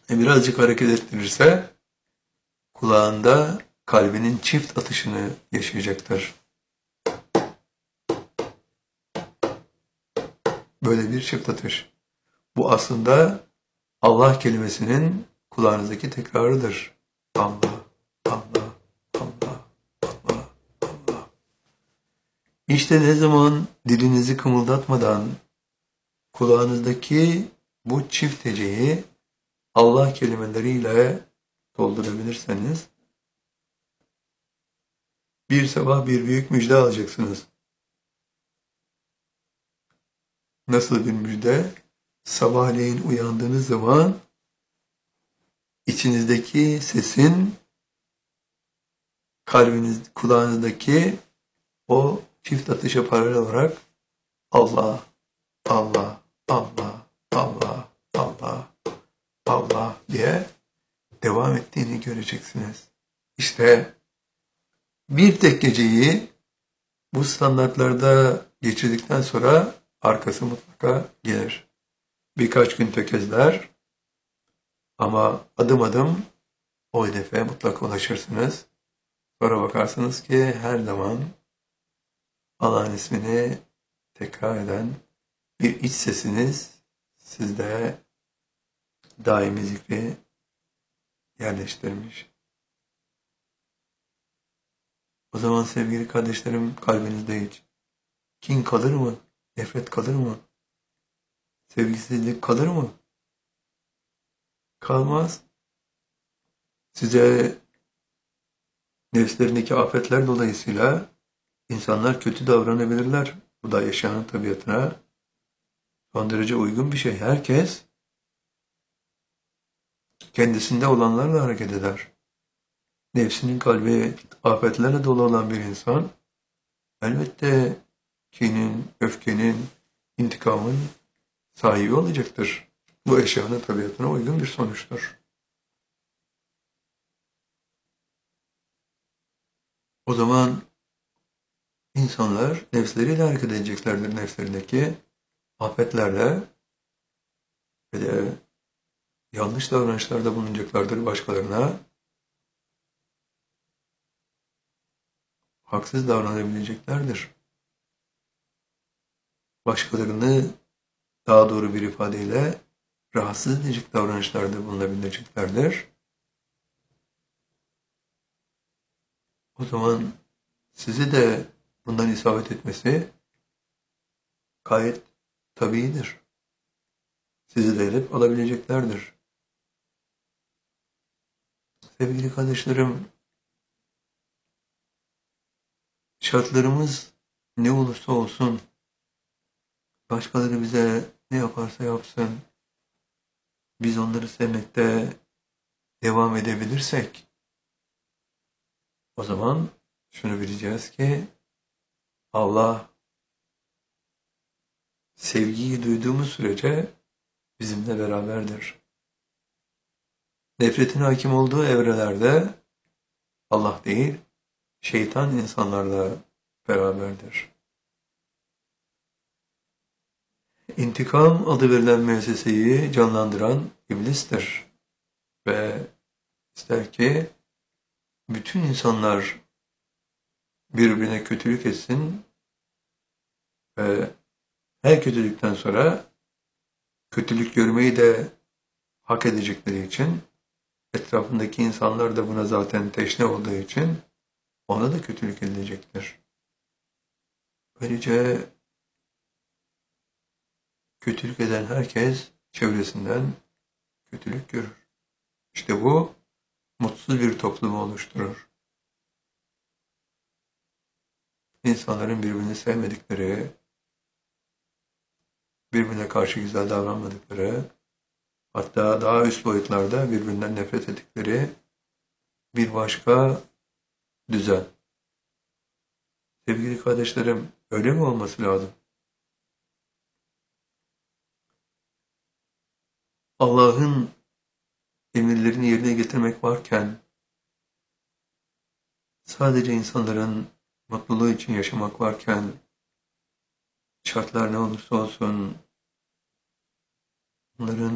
birazcık hareket ettirirse kulağında kalbinin çift atışını yaşayacaktır. Böyle bir çift atış. Bu aslında Allah kelimesinin kulağınızdaki tekrarıdır. Allah, Allah, Allah, Allah, Allah. İşte ne zaman dilinizi kımıldatmadan kulağınızdaki bu çift heceyi Allah kelimeleriyle doldurabilirseniz bir sabah bir büyük müjde alacaksınız. Nasıl bir müjde? Sabahleyin uyandığınız zaman içinizdeki sesin kulağınızdaki o çift atışa paralel olarak Allah, Allah, Allah, Allah, Allah, Allah diye devam ettiğini göreceksiniz. İşte bir tek geceyi bu standartlarda geçirdikten sonra arkası mutlaka gelir. Birkaç gün tökezler ama adım adım o hedefe mutlaka ulaşırsınız. Sonra bakarsınız ki her zaman Allah'ın ismini tekrar eden bir iç sesiniz sizde daimi zikri yerleştirmiş. O zaman sevgili kardeşlerim, kalbinizde hiç kin kalır mı? Nefret kalır mı? Sevgisizlik kalır mı? Kalmaz. Size nefslerindeki afetler dolayısıyla insanlar kötü davranabilirler. Bu da yaşayanın tabiatına son derece uygun bir şey. Herkes kendisinde olanlarla hareket eder. Nefsinin kalbi afetlerle dolu olan bir insan elbette kinin, öfkenin, intikamın sahibi olacaktır. Bu eşyanın tabiatına uygun bir sonuçtur. O zaman insanlar nefsleriyle hareket edeceklerdir, nefslerindeki afetlerle ve de yanlış davranışlarda bulunacaklardır başkalarına. Haksız davranabileceklerdir. Başkalarını daha doğru bir ifadeyle rahatsız edecek davranışlarda bulunabileceklerdir. O zaman size de bundan isabet etmesi gayet tabiidir. Sizi de edip alabileceklerdir. Sevgili kardeşlerim, şartlarımız ne olursa olsun, başkaları bize ne yaparsa yapsın, biz onları sevmekte devam edebilirsek, o zaman şunu bileceğiz ki Allah sevgiyi duyduğumuz sürece bizimle beraberdir. Nefretin hakim olduğu evrelerde Allah değil, şeytan insanlarla beraberdir. İntikam adı verilen müesseseyi canlandıran iblistir. Ve ister ki bütün insanlar birbirine kötülük etsin ve her kötülükten sonra kötülük görmeyi de hak edecekleri için, etrafındaki insanlar da buna zaten teşne olduğu için ona da kötülük edilecektir. Böylece kötülük eden herkes çevresinden kötülük görür. İşte bu mutsuz bir toplumu oluşturur. İnsanların birbirini sevmedikleri, birbirine karşı güzel davranmadıkları, hatta daha üst boyutlarda birbirinden nefret ettikleri bir başka düzen. Sevgili kardeşlerim, öyle mi olması lazım? Allah'ın emirlerini yerine getirmek varken, sadece insanların mutluluğu için yaşamak varken, şartlar ne olursa olsun, onların